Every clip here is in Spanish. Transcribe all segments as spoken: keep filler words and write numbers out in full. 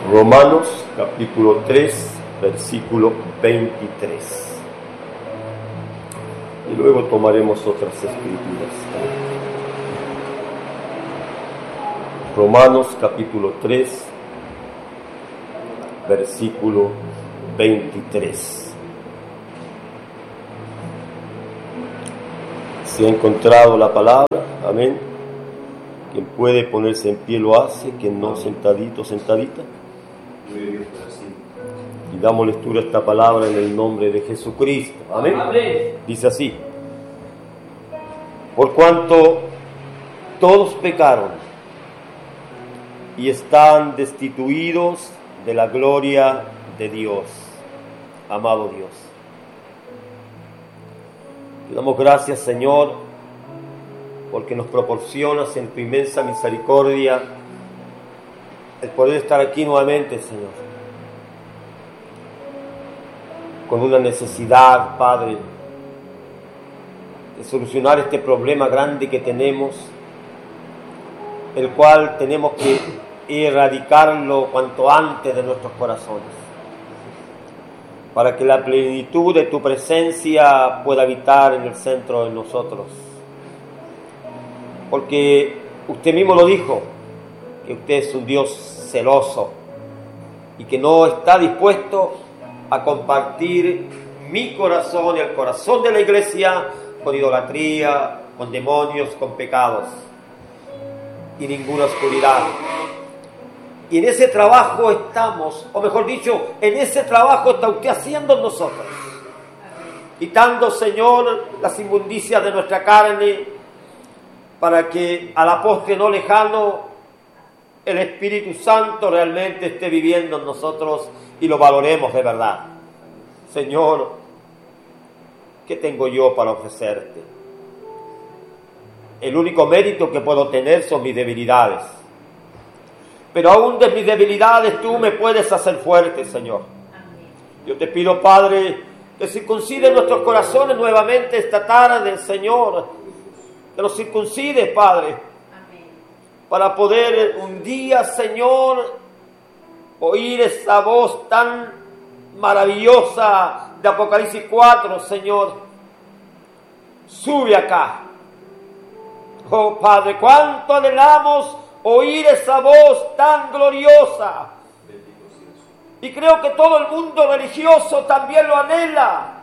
Romanos capítulo tres, versículo veintitrés. Y luego tomaremos otras escrituras. Romanos capítulo tres, versículo veintitrés. Se ha encontrado la palabra, amén. Quien puede ponerse en pie lo hace, quien no, sentadito, sentadita. Y damos lectura a esta palabra en el nombre de Jesucristo, amén. Amén. Dice así: por cuanto todos pecaron y están destituidos de la gloria de Dios, amado Dios. Te damos gracias, Señor, porque nos proporcionas en tu inmensa misericordia el poder estar aquí nuevamente, Señor, con una necesidad, Padre, de solucionar este problema grande que tenemos, el cual tenemos que erradicarlo cuanto antes de nuestros corazones, para que la plenitud de tu presencia pueda habitar en el centro de nosotros. Porque usted mismo lo dijo, que usted es un Dios celoso y que no está dispuesto a compartir mi corazón y el corazón de la iglesia con idolatría, con demonios, con pecados y ninguna oscuridad. Y en ese trabajo estamos, o mejor dicho, en ese trabajo está usted haciendo nosotros, quitando, Señor, las inmundicias de nuestra carne, para que a la postre no lejano el Espíritu Santo realmente esté viviendo en nosotros y lo valoremos de verdad. Señor, ¿qué tengo yo para ofrecerte? El único mérito que puedo tener son mis debilidades. Pero aún de mis debilidades tú me puedes hacer fuerte, Señor. Yo te pido, Padre, que circuncide nuestros corazones nuevamente esta tarde, Señor. Que los circuncide, Padre. Para poder un día, Señor, oír esa voz tan maravillosa de Apocalipsis cuatro, Señor. Sube acá. Oh, Padre, cuánto anhelamos oír esa voz tan gloriosa. Y creo que todo el mundo religioso también lo anhela.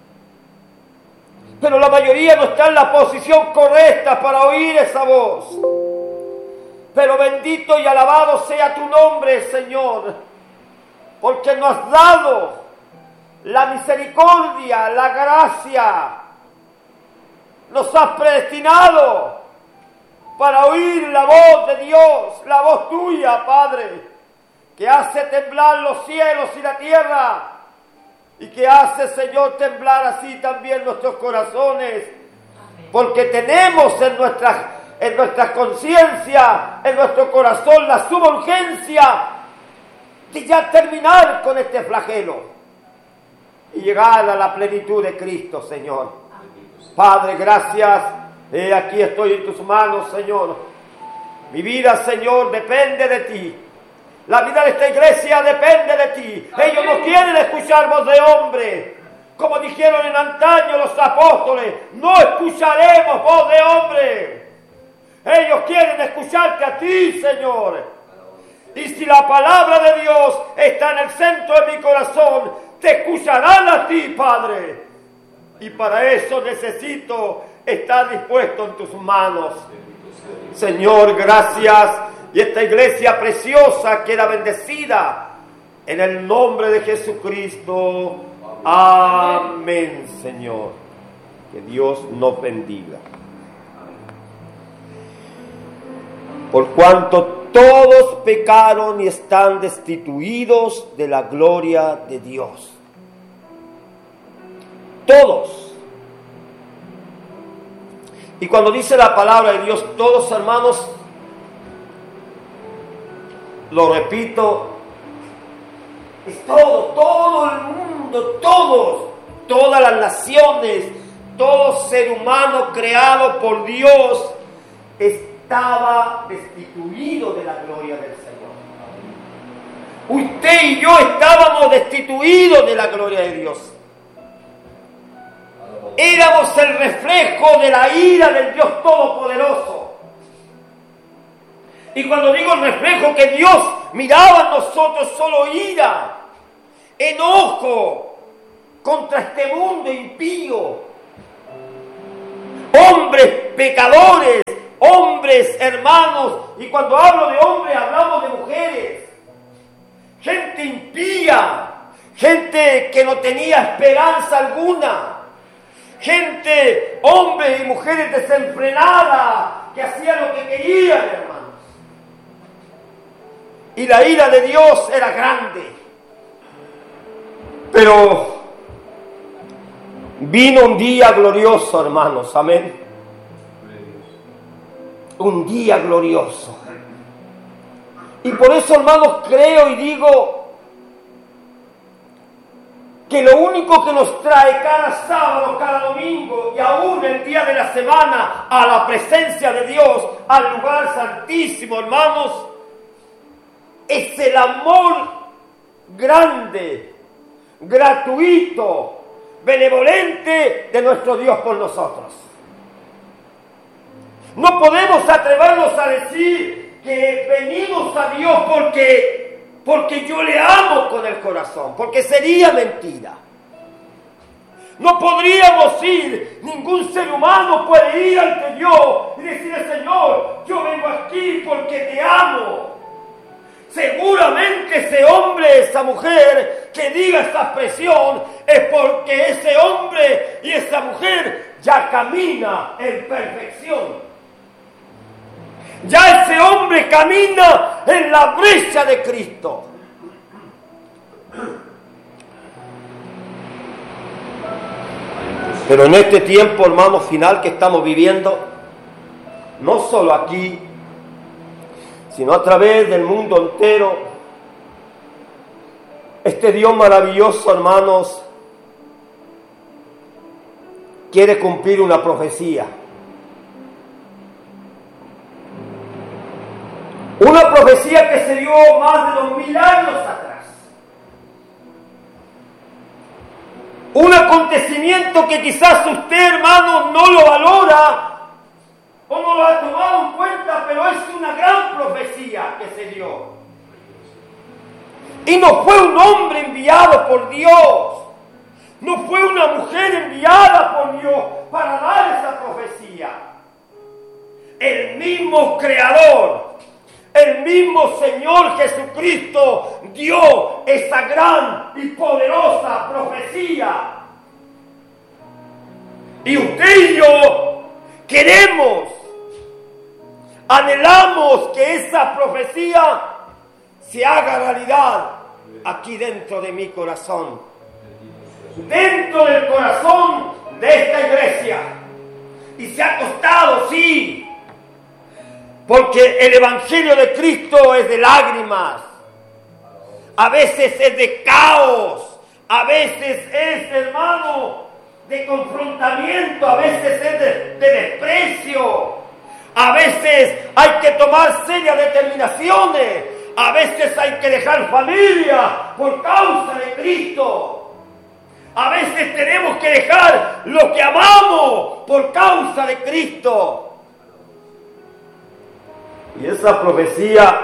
Pero la mayoría no está en la posición correcta para oír esa voz. Pero bendito y alabado sea tu nombre, Señor, porque nos has dado la misericordia, la gracia. Nos has predestinado para oír la voz de Dios, la voz tuya, Padre, que hace temblar los cielos y la tierra, y que hace, Señor, temblar así también nuestros corazones, porque tenemos en nuestras en nuestra conciencia, en nuestro corazón, la suma urgencia de ya terminar con este flagelo y llegar a la plenitud de Cristo, Señor. Padre, gracias. He aquí estoy en tus manos, Señor. Mi vida, Señor, depende de ti. La vida de esta iglesia depende de ti. Ellos no quieren escuchar voz de hombre. Como dijeron en antaño los apóstoles, no escucharemos voz de hombre. Ellos quieren escucharte a ti, Señor. Y si la palabra de Dios está en el centro de mi corazón, te escucharán a ti, Padre. Y para eso necesito estar dispuesto en tus manos. Señor, gracias. Y esta iglesia preciosa queda bendecida en el nombre de Jesucristo. Amén, Señor. Que Dios nos bendiga. Por cuanto todos pecaron y están destituidos de la gloria de Dios. Todos. Y cuando dice la palabra de Dios, todos, hermanos, lo repito, es todo, todo el mundo, todos, todas las naciones, todo ser humano creado por Dios estaba destituido de la gloria del Señor. usted y yo estábamos destituidos de la gloria de Dios. Éramos el reflejo de la ira del Dios Todopoderoso. Y cuando digo el reflejo, que Dios miraba a nosotros solo ira, enojo contra este mundo impío. Hombres pecadores, hombres hermanos, y cuando hablo de hombres hablamos de mujeres. Gente impía, gente que no tenía esperanza alguna. Gente, hombres y mujeres desenfrenadas, que hacían lo que querían, hermanos. Y la ira de Dios era grande. Pero vino un día glorioso, hermanos, amén. Un día glorioso. Y por eso, hermanos, creo y digo que lo único que nos trae cada sábado, cada domingo y aún el día de la semana a la presencia de Dios, al lugar santísimo, hermanos, es el amor grande, gratuito, benevolente de nuestro Dios por nosotros. No podemos atrevernos a decir que venimos a Dios porque Porque yo le amo con el corazón, porque sería mentira. No podríamos ir, ningún ser humano puede ir ante Dios y decirle: Señor, yo vengo aquí porque te amo. Seguramente ese hombre, esa mujer que diga esta expresión es porque ese hombre y esa mujer ya camina en perfección. Ya ese hombre camina en la brecha de Cristo. Pero en este tiempo, hermano, final que estamos viviendo, no solo aquí, sino a través del mundo entero, este Dios maravilloso, hermanos, quiere cumplir una profecía. Una profecía que se dio más de dos mil años atrás. Un acontecimiento que quizás usted, hermano, no lo valora o no lo ha tomado en cuenta, pero es una gran profecía que se dio. Y no fue un hombre enviado por Dios, no fue una mujer enviada por Dios para dar esa profecía. El mismo Creador, el mismo Señor Jesucristo dio esa gran y poderosa profecía. Y usted y yo queremos, anhelamos que esa profecía se haga realidad aquí dentro de mi corazón, dentro del corazón de esta iglesia. Y se ha costado, sí, porque el Evangelio de Cristo es de lágrimas, a veces es de caos, a veces es, hermano, de confrontamiento, a veces es de, de desprecio, a veces hay que tomar serias determinaciones, a veces hay que dejar familia por causa de Cristo, a veces tenemos que dejar lo que amamos por causa de Cristo. Y esa profecía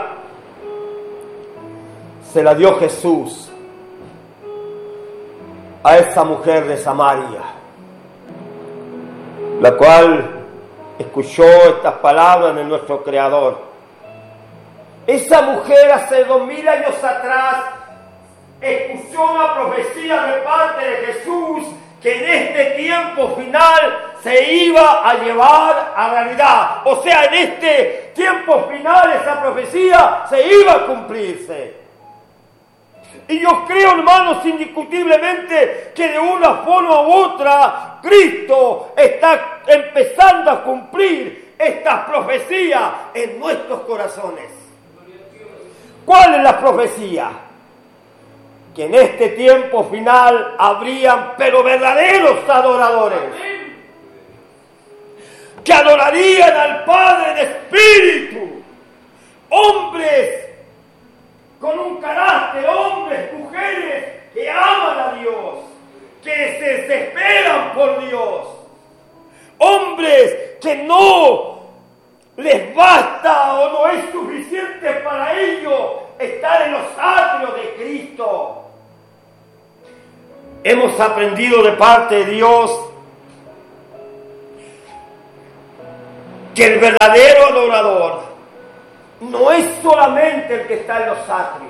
se la dio Jesús a esa mujer de Samaria, la cual escuchó estas palabras de nuestro Creador. Esa mujer hace dos mil años atrás escuchó una profecía de parte de Jesús que en este tiempo final se iba a llevar a realidad. O sea, en este tiempo final esa profecía se iba a cumplirse. Y yo creo, hermanos, indiscutiblemente que de una forma u otra Cristo está empezando a cumplir estas profecías en nuestros corazones. ¿Cuál es la profecía? Que en este tiempo final habrían, pero verdaderos adoradores, que adorarían al Padre de Espíritu, hombres con un carácter no les basta o no es suficiente para ellos estar en los atrios de Cristo. Hemos aprendido de parte de Dios que el verdadero adorador no es solamente el que está en los atrios,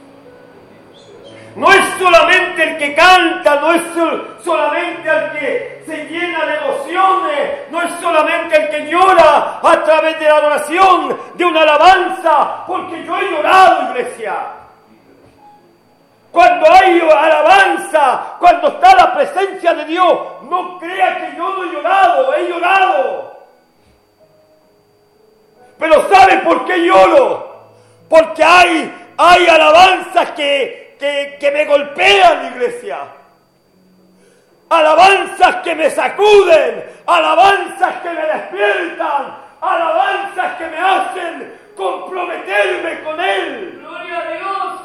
no es solamente el que canta, no es solamente el que se llena de emociones, no es solamente el que llora a través de la adoración, de una alabanza, porque yo he llorado, iglesia. Cuando hay alabanza, cuando está la presencia de Dios, no crea que yo no he llorado, he llorado. Pero ¿sabe por qué lloro? Porque hay, hay alabanzas que, que, que me golpean, iglesia. Alabanzas que me sacuden, alabanzas que me despiertan, alabanzas que me hacen comprometerme con Él. ¡Gloria a Dios!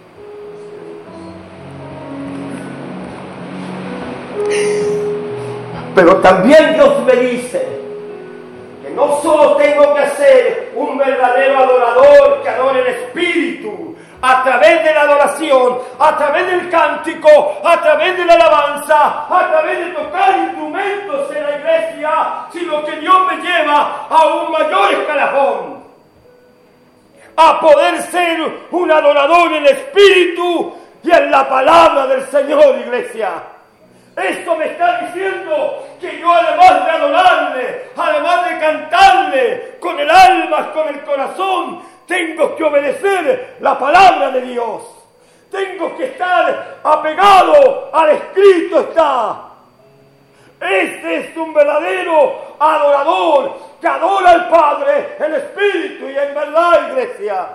Pero también Dios me dice que no solo tengo que ser un verdadero adorador que adore en espíritu, a través de la adoración, a través del cántico, a través de la alabanza, a través de tocar instrumentos en la iglesia, sino que Dios me lleva a un mayor escalafón, a poder ser un adorador en espíritu y en la palabra del Señor, iglesia. Esto me está diciendo que yo, además de adorarle, además de cantarle con el alma, con el corazón, tengo que obedecer la palabra de Dios. Tengo que estar apegado al escrito está. Este es un verdadero adorador que adora al Padre en espíritu y en verdad, iglesia.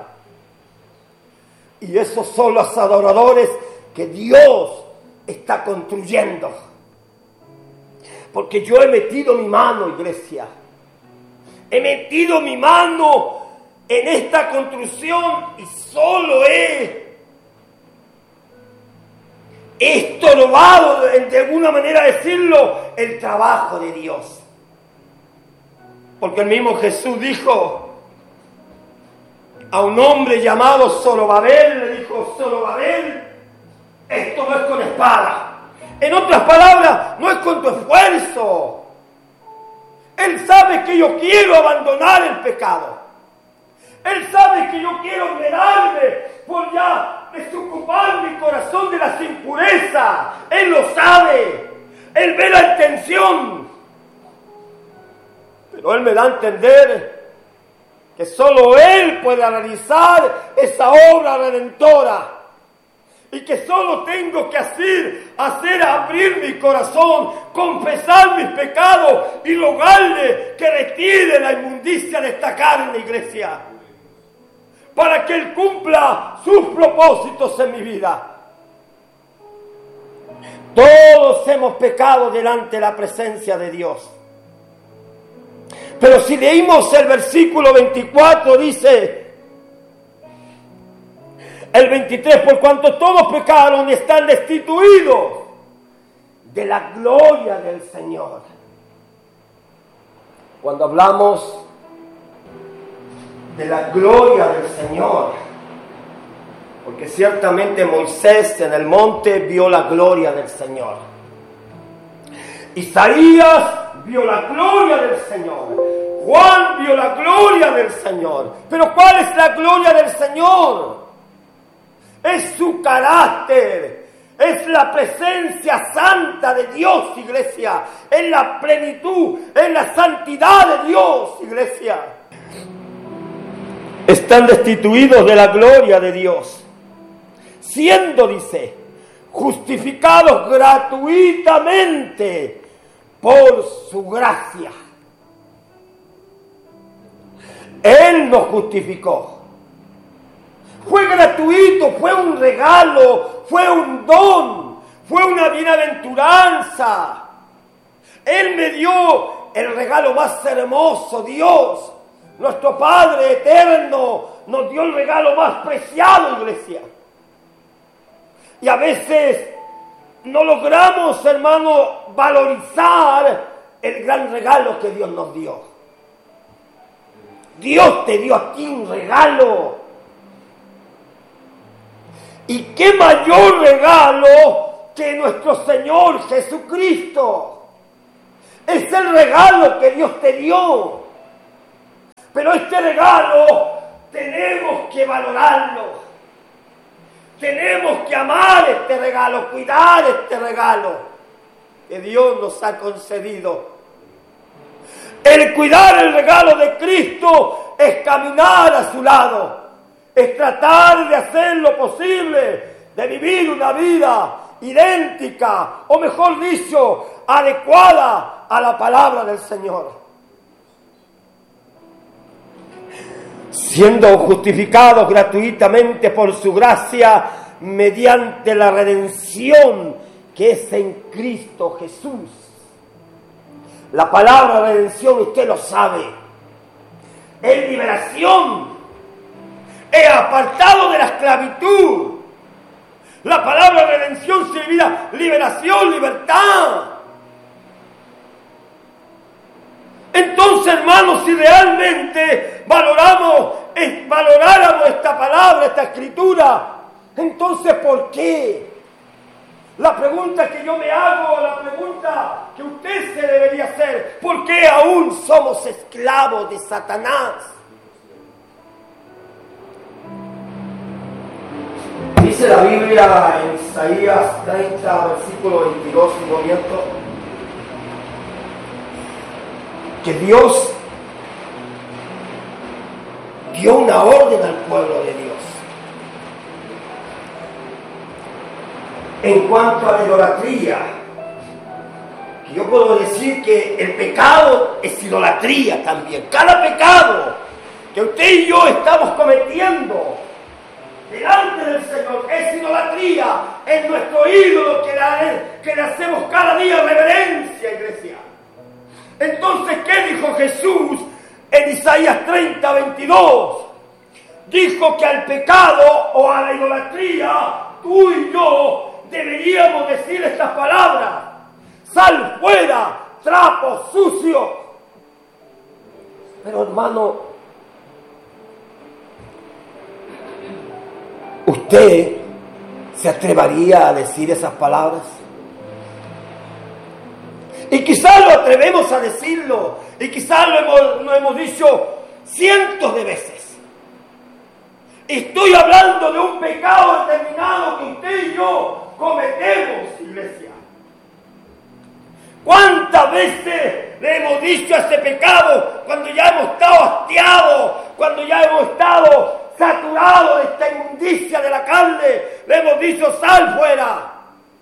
Y esos son los adoradores que Dios está construyendo. Porque yo he metido mi mano, iglesia. He metido mi mano en esta construcción y solo he estorbado, de alguna manera decirlo, el trabajo de Dios. Porque el mismo Jesús dijo a un hombre llamado Zorobabel, le dijo: Zorobabel, esto no es con espada. En otras palabras, no es con tu esfuerzo. Él sabe que yo quiero abandonar el pecado. Él sabe que yo quiero liberarme por ya desocupar mi corazón de las impurezas. Él lo sabe. Él ve la intención. Pero Él me da a entender que solo Él puede realizar esa obra redentora. Y que solo tengo que hacer, hacer abrir mi corazón, confesar mis pecados y rogarle que retire la inmundicia de esta carne, iglesia, para que Él cumpla sus propósitos en mi vida. Todos hemos pecado delante de la presencia de Dios. Pero si leímos el versículo veinticuatro, dice el veintitrés: por cuanto todos pecaron y están destituidos de la gloria del Señor. Cuando hablamos de la gloria del Señor, porque ciertamente Moisés en el monte vio la gloria del Señor. Isaías vio la gloria del Señor. Juan vio la gloria del Señor. Pero ¿cuál es la gloria del Señor? Es su carácter, es la presencia santa de Dios, iglesia, es la plenitud, es la santidad de Dios, iglesia. Están destituidos de la gloria de Dios, siendo, dice, justificados gratuitamente por su gracia. Él nos justificó. Fue gratuito, fue un regalo, fue un don, fue una bienaventuranza. Él me dio el regalo más hermoso. Dios, nuestro Padre eterno, nos dio el regalo más preciado, iglesia. Y a veces no logramos, hermano, valorizar el gran regalo que Dios nos dio. Dios te dio a ti un regalo. ¿Y qué mayor regalo que nuestro Señor Jesucristo? Es el regalo que Dios te dio. Pero este regalo tenemos que valorarlo. Tenemos que amar este regalo, cuidar este regalo que Dios nos ha concedido. El cuidar el regalo de Cristo es caminar a su lado. Es tratar de hacer lo posible, de vivir una vida idéntica, o mejor dicho, adecuada a la palabra del Señor. Siendo justificados gratuitamente por su gracia, mediante la redención que es en Cristo Jesús. La palabra redención, usted lo sabe, es liberación. Es apartado de la esclavitud. La palabra redención significa liberación, libertad. Entonces, hermanos, si realmente valoramos, eh, valoráramos esta palabra, esta escritura, entonces, ¿por qué? La pregunta que yo me hago, la pregunta que usted se debería hacer, ¿por qué aún somos esclavos de Satanás? Dice la Biblia en Isaías treinta, versículo veintidós, un momento, que Dios dio una orden al pueblo de Dios en cuanto a la idolatría. Que yo puedo decir que el pecado es idolatría también. Cada pecado que usted y yo estamos cometiendo delante del Señor es idolatría, es nuestro ídolo que le, que le hacemos cada día reverencia, iglesia. Entonces, ¿qué dijo Jesús en Isaías treinta, veintidós? Dijo que al pecado o a la idolatría, tú y yo deberíamos decir estas palabras: sal fuera, trapo sucio. Pero hermano, ¿usted se atrevería a decir esas palabras? Y quizás lo atrevemos a decirlo, y quizás lo hemos, lo hemos dicho cientos de veces. Estoy hablando de un pecado determinado que usted y yo cometemos, iglesia. ¿Cuántas veces le hemos dicho a ese pecado cuando ya hemos estado hastiados, cuando ya hemos estado saturados de esta inmundicia de la carne? Le hemos dicho: sal fuera.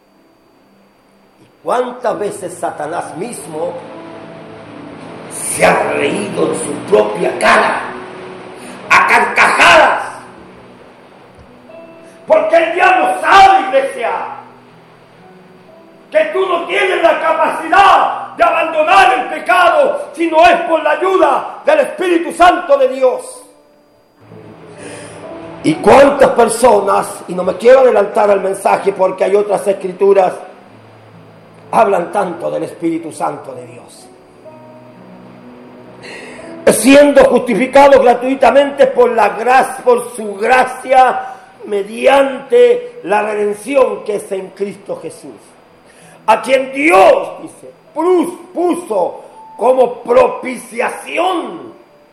¿Y cuántas veces Satanás mismo se ha reído en su propia cara, a carcajadas? Porque el diablo sabe, iglesia, que tú no tienes la capacidad de abandonar el pecado si no es por la ayuda del Espíritu Santo de Dios. ¿Y cuántas personas, y no me quiero adelantar al mensaje porque hay otras escrituras, hablan tanto del Espíritu Santo de Dios? Siendo justificados gratuitamente por la gracia, por su gracia, mediante la redención que es en Cristo Jesús, a quien Dios, dice, puso como propiciación.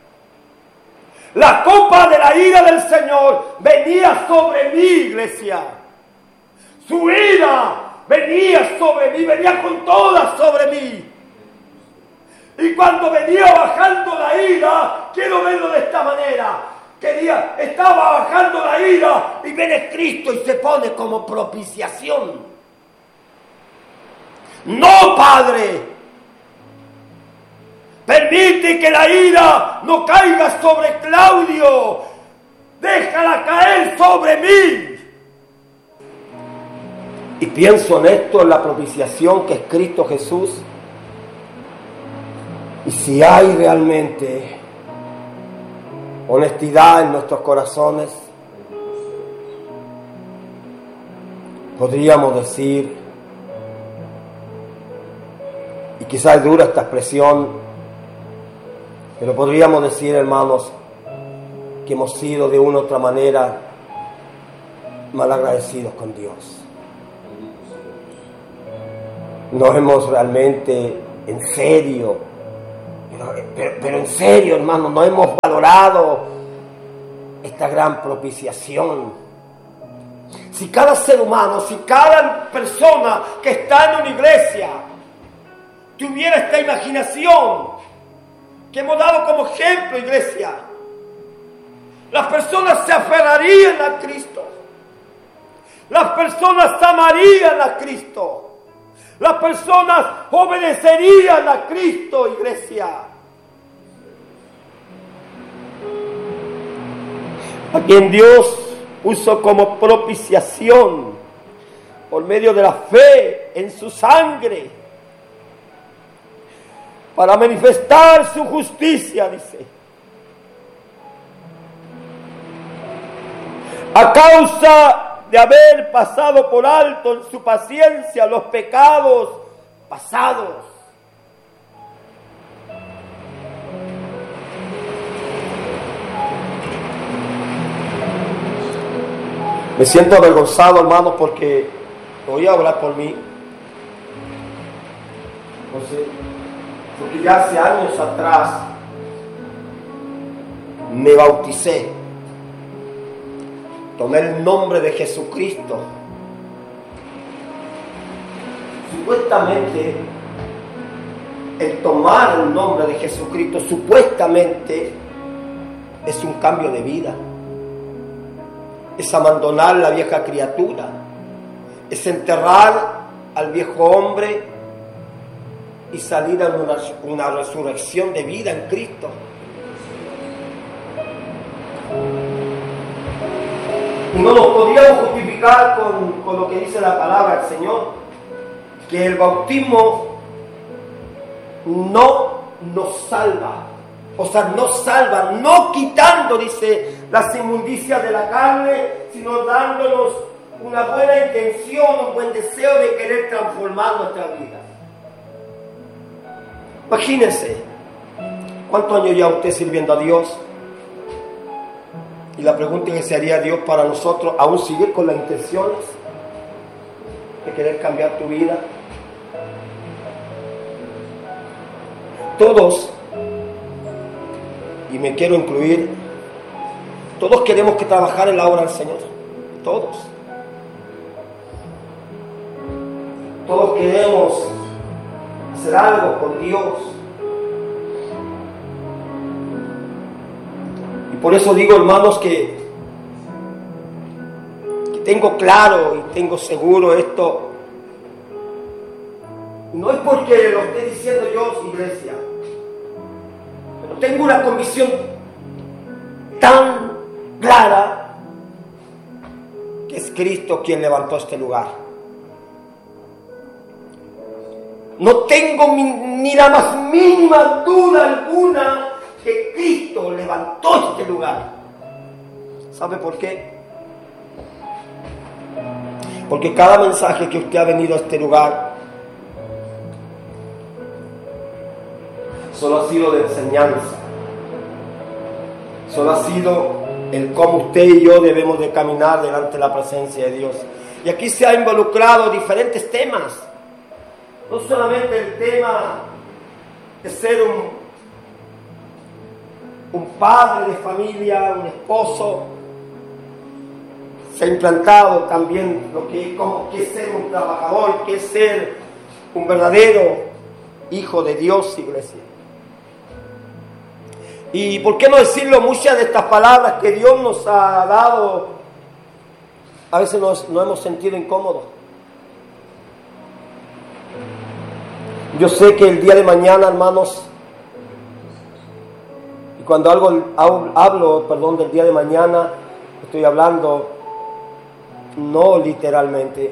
La copa de la ira del Señor venía sobre mí, iglesia. Su ira venía sobre mí, venía con toda sobre mí. Y cuando venía bajando la ira, quiero verlo de esta manera, quería, estaba bajando la ira y viene Cristo y se pone como propiciación. No, Padre, permite que la ira no caiga sobre Claudio, déjala caer sobre mí. Y pienso en esto, en la propiciación que es Cristo Jesús. Y si hay realmente honestidad en nuestros corazones, podríamos decir, y quizás es dura esta expresión, Pero podríamos decir, hermanos, que hemos sido de una u otra manera malagradecidos con Dios. No hemos realmente, en serio, pero, pero, pero en serio, hermanos, no hemos valorado esta gran propiciación. Si cada ser humano, si cada persona que está en una iglesia tuviera esta imaginación que hemos dado como ejemplo, iglesia, las personas se aferrarían a Cristo, las personas amarían a Cristo, las personas obedecerían a Cristo, iglesia. A quien Dios puso como propiciación por medio de la fe en su sangre para manifestar su justicia, dice. A causa de haber pasado por alto en su paciencia los pecados pasados. Me siento avergonzado, hermano, porque voy a hablar por mí. Entonces, porque ya hace años atrás me bauticé. Tomé el nombre de Jesucristo. Supuestamente, el tomar el nombre de Jesucristo, supuestamente, es un cambio de vida. Es abandonar la vieja criatura. Es enterrar al viejo hombre y salir a una, una resurrección de vida en Cristo. No nos podríamos justificar con, con lo que dice la palabra del Señor, que el bautismo no nos salva, o sea, no salva, no quitando, dice, las inmundicias de la carne, sino dándonos una buena intención, un buen deseo de querer transformar nuestra vida. Imagínense, ¿cuántos años ya usted sirviendo a Dios? Y la pregunta que se haría a Dios para nosotros, ¿aún seguir con las intenciones de querer cambiar tu vida? Todos, y me quiero incluir, todos queremos que trabajar en la obra del Señor. Todos. Todos queremos hacer algo con Dios. Por eso digo, hermanos, que, que tengo claro y tengo seguro esto. No es porque lo esté diciendo yo, iglesia, pero tengo una convicción tan clara que es Cristo quien levantó este lugar. No tengo mi, ni la más mínima duda alguna que Cristo levantó este lugar. ¿Sabe por qué? Porque cada mensaje que usted ha venido a este lugar solo ha sido de enseñanza, solo ha sido el cómo usted y yo debemos de caminar delante de la presencia de Dios. Y aquí se ha involucrado diferentes temas, no solamente el tema de ser un un padre de familia, un esposo. Se ha implantado también lo que, como, que es ser un trabajador, que es ser un verdadero hijo de Dios, iglesia. Y por qué no decirlo, muchas de estas palabras que Dios nos ha dado, a veces nos, nos hemos sentido incómodos. Yo sé que el día de mañana, hermanos, cuando algo, hablo, perdón, del día de mañana, estoy hablando no literalmente,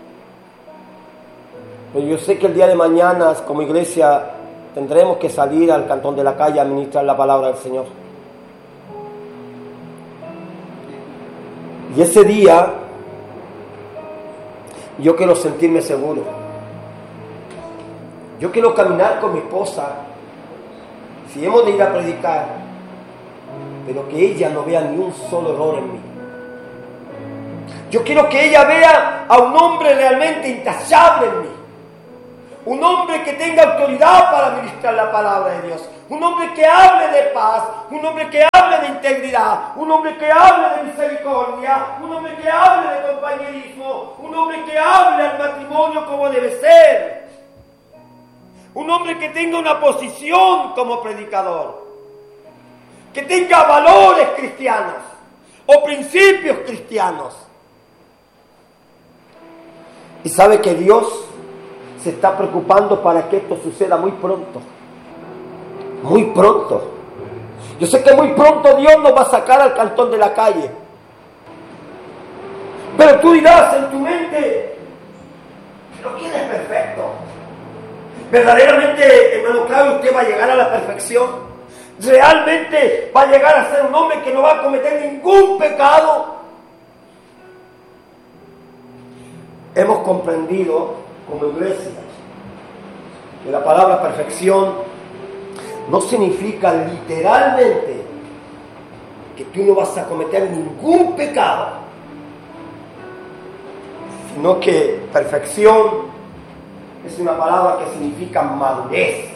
pero yo sé que el día de mañana como iglesia tendremos que salir al cantón de la calle a ministrar la palabra del Señor. Y ese día yo quiero sentirme seguro. Yo quiero caminar con mi esposa si hemos de ir a predicar, pero que ella no vea ni un solo error en mí. Yo quiero que ella vea a un hombre realmente intachable en mí. Un hombre que tenga autoridad para ministrar la palabra de Dios. Un hombre que hable de paz. Un hombre que hable de integridad. Un hombre que hable de misericordia. Un hombre que hable de compañerismo. Un hombre que hable al matrimonio como debe ser. Un hombre que tenga una posición como predicador. Que tenga valores cristianos o principios cristianos. Y sabe que Dios se está preocupando para que esto suceda muy pronto. Muy pronto. Yo sé que muy pronto Dios nos va a sacar al cantón de la calle. Pero tú dirás en tu mente, ¿pero quién es perfecto? Verdaderamente, hermano Claudio, usted va a llegar a la perfección. Realmente va a llegar a ser un hombre que no va a cometer ningún pecado. Hemos comprendido como iglesia que la palabra perfección no significa literalmente que tú no vas a cometer ningún pecado, sino que perfección es una palabra que significa madurez.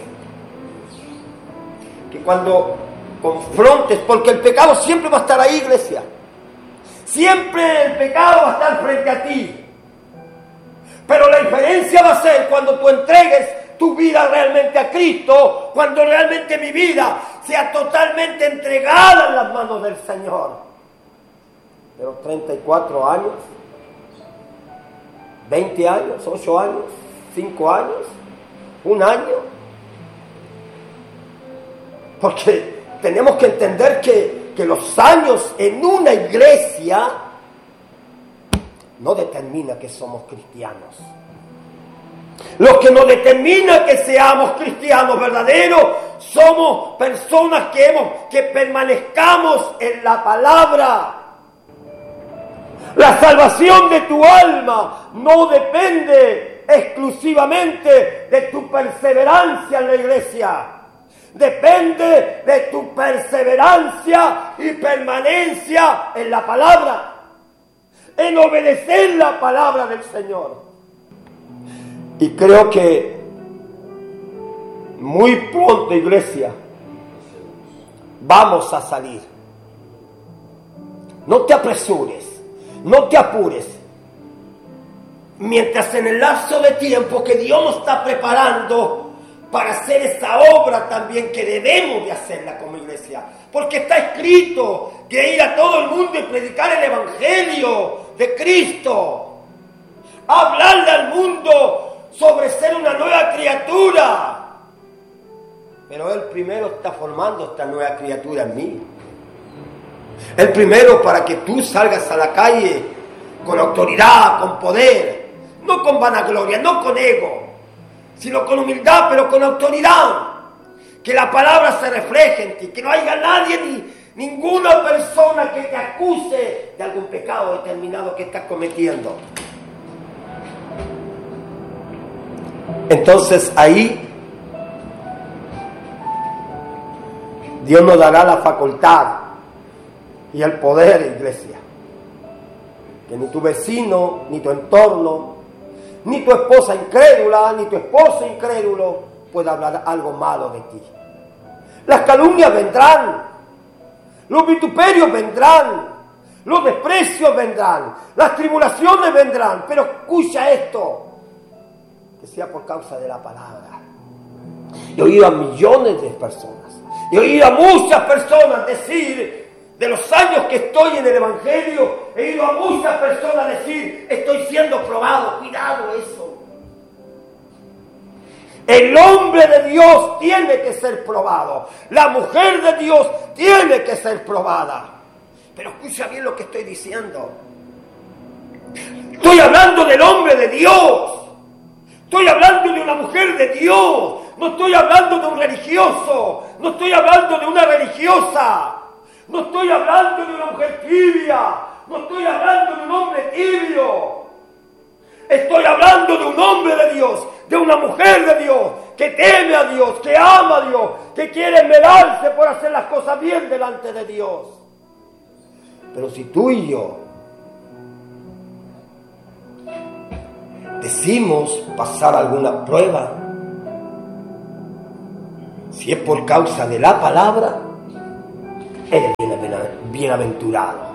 Que cuando confrontes, porque el pecado siempre va a estar ahí, iglesia, siempre el pecado va a estar frente a ti. Pero la diferencia va a ser cuando tú entregues tu vida realmente a Cristo, cuando realmente mi vida sea totalmente entregada en las manos del Señor. Pero treinta y cuatro años, veinte años, ocho años, cinco años, un año. Porque tenemos que entender que, que los años en una iglesia no determina que somos cristianos. Lo que nos determina que seamos cristianos verdaderos somos personas que hemos, que permanezcamos en la palabra. La salvación de tu alma no depende exclusivamente de tu perseverancia en la iglesia. Depende de tu perseverancia y permanencia en la palabra. En obedecer la palabra del Señor. Y creo que muy pronto, iglesia, vamos a salir. No te apresures, no te apures. Mientras en el lapso de tiempo que Dios nos está preparando para hacer esa obra también que debemos de hacerla como iglesia. Porque está escrito que ir a todo el mundo y predicar el Evangelio de Cristo. Hablarle al mundo sobre ser una nueva criatura. Pero Él primero está formando esta nueva criatura en mí. Él primero para que tú salgas a la calle con autoridad, con poder. No con vanagloria, no con ego, sino con humildad, pero con autoridad. Que la palabra se refleje en ti, que no haya nadie ni ninguna persona que te acuse de algún pecado determinado que estás cometiendo. Entonces ahí Dios nos dará la facultad y el poder, iglesia, que ni tu vecino, ni tu entorno, ni tu esposa incrédula, ni tu esposo incrédulo pueda hablar algo malo de ti. Las calumnias vendrán, los vituperios vendrán, los desprecios vendrán, las tribulaciones vendrán, pero escucha esto, que sea por causa de la palabra. He oído a millones de personas, he oído a muchas personas decir, de los años que estoy en el Evangelio, he oído a muchas personas decir, estoy siendo probado. Cuidado eso. El hombre de Dios tiene que ser probado. La mujer de Dios tiene que ser probada. Pero escucha bien lo que estoy diciendo. Estoy hablando del hombre de Dios. Estoy hablando de una mujer de Dios. No estoy hablando de un religioso. No estoy hablando de una religiosa. No estoy hablando de una mujer tibia. No estoy hablando de un hombre tibio. Estoy hablando de un hombre de Dios, de una mujer de Dios, que teme a Dios, que ama a Dios, que quiere esmerarse por hacer las cosas bien delante de Dios. Pero si tú y yo decimos pasar alguna prueba, si es por causa de la palabra, eres bienaventurado.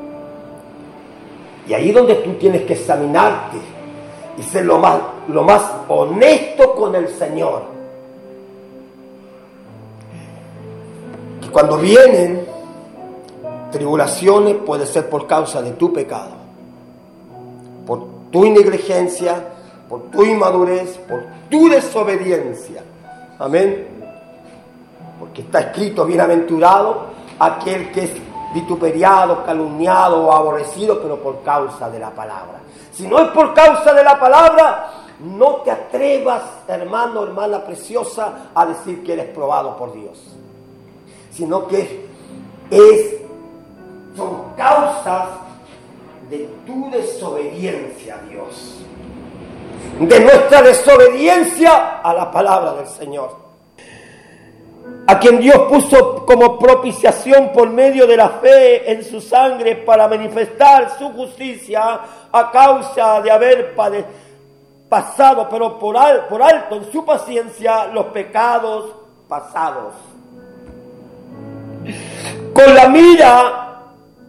Y ahí es donde tú tienes que examinarte y ser lo más, lo más honesto con el Señor. Que cuando vienen tribulaciones puede ser por causa de tu pecado, por tu negligencia, por tu inmadurez, por tu desobediencia. Amén. Porque está escrito: bienaventurado aquel que es vituperiado, calumniado o aborrecido, pero por causa de la palabra. Si no es por causa de la palabra, no te atrevas, hermano, hermana preciosa, a decir que eres probado por Dios. Sino que es, son causas de tu desobediencia a Dios. De nuestra desobediencia a la palabra del Señor. A quien Dios puso como propiciación por medio de la fe en su sangre para manifestar su justicia a causa de haber pade- pasado, pero por, al- por alto en su paciencia, los pecados pasados. Con la mira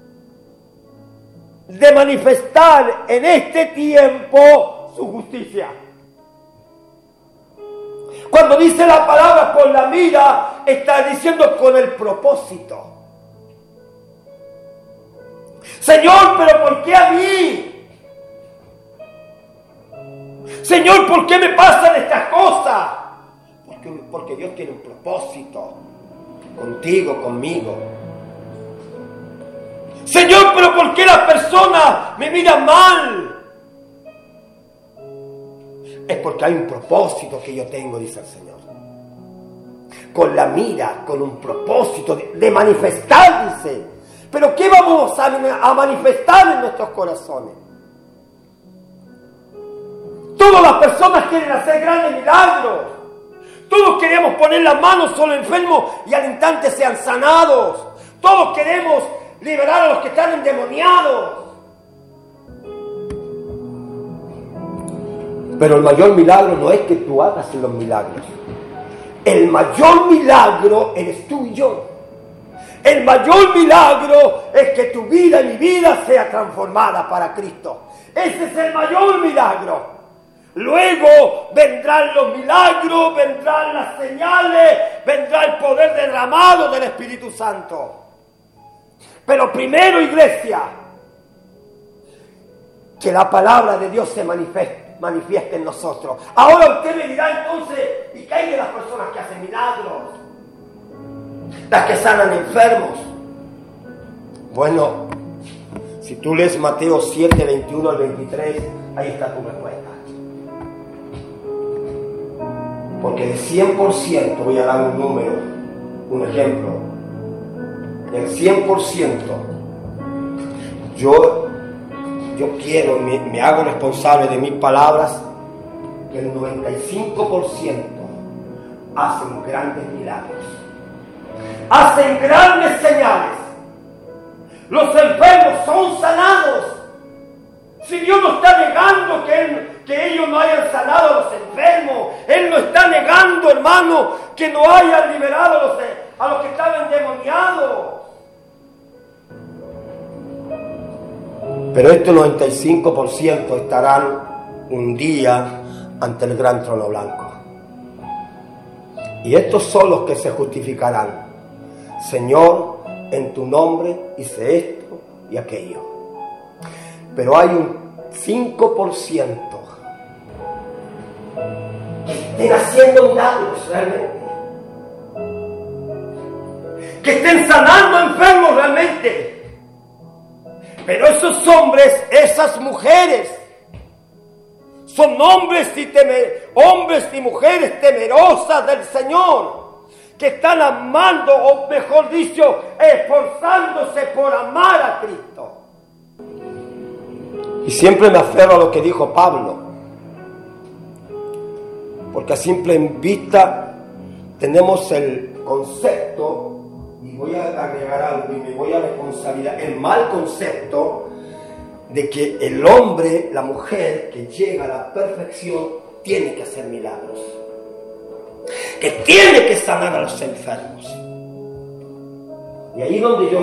de manifestar en este tiempo su justicia. Cuando dice la palabra con la mira, está diciendo con el propósito. Señor, pero ¿por qué a mí? Señor, ¿por qué me pasan estas cosas? Porque, porque Dios tiene un propósito contigo, conmigo. Señor, pero ¿por qué las personas me miran mal? Es porque hay un propósito que yo tengo, dice el Señor. Con la mira, con un propósito de, de manifestar, dice. Pero ¿qué vamos a, a manifestar en nuestros corazones? Todas las personas quieren hacer grandes milagros. Todos queremos poner las manos sobre el enfermo y al instante sean sanados. Todos queremos liberar a los que están endemoniados. Pero el mayor milagro no es que tú hagas los milagros. El mayor milagro eres tú y yo. El mayor milagro es que tu vida y mi vida sea transformada para Cristo. Ese es el mayor milagro. Luego vendrán los milagros, vendrán las señales, vendrá el poder derramado del Espíritu Santo. Pero primero, iglesia, que la palabra de Dios se manifieste. manifieste en nosotros. Ahora usted me dirá entonces, ¿y qué hay de las personas que hacen milagros? Las que sanan enfermos. Bueno, si tú lees Mateo siete, veintiuno al veintitrés, ahí está tu respuesta. Porque de cien por ciento, voy a dar un número, un ejemplo, del cien por ciento, yo Yo quiero, me, me hago responsable de mis palabras, que el noventa y cinco por ciento hacen grandes milagros, hacen grandes señales. Los enfermos son sanados. Si Dios no está negando que, él, que ellos no hayan sanado a los enfermos, Él no está negando, hermano, que no hayan liberado a los, a los que estaban endemoniados. Pero estos noventa y cinco por ciento estarán un día ante el gran trono blanco. Y estos son los que se justificarán. Señor, en tu nombre hice esto y aquello. Pero hay un cinco por ciento que estén haciendo milagros realmente. Que estén sanando enfermos realmente. Pero esos hombres, esas mujeres, son hombres y, temer, hombres y mujeres temerosas del Señor, que están amando, o mejor dicho, esforzándose por amar a Cristo. Y siempre me aferro a lo que dijo Pablo, Porque a simple vista tenemos el concepto, y voy a agregar algo y me voy a responsabilizar, el mal concepto de que el hombre, la mujer que llega a la perfección tiene que hacer milagros, que tiene que sanar a los enfermos. Y ahí donde yo